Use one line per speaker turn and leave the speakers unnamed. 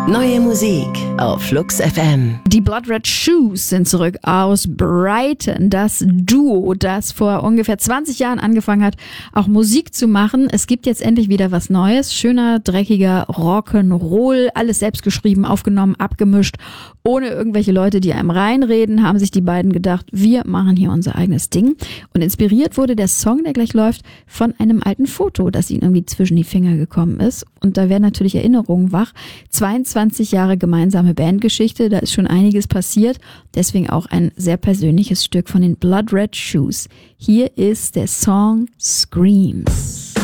Neue Musik auf Flux FM.
Die Blood Red Shoes sind zurück aus Brighton. Das Duo, das vor ungefähr 20 Jahren angefangen hat, auch Musik zu machen. Es gibt jetzt endlich wieder was Neues. Schöner, dreckiger Rock'n'Roll. Alles selbst geschrieben, aufgenommen, abgemischt. Ohne irgendwelche Leute, die einem reinreden, haben sich die beiden gedacht, wir machen hier unser eigenes Ding. Und inspiriert wurde der Song, der gleich läuft, von einem alten Foto, das ihnen irgendwie zwischen die Finger gekommen ist. Und da werden natürlich Erinnerungen wach. 22 Jahre gemeinsame Bandgeschichte, da ist schon einiges passiert. Deswegen auch ein sehr persönliches Stück von den Blood Red Shoes. Hier ist der Song Screams.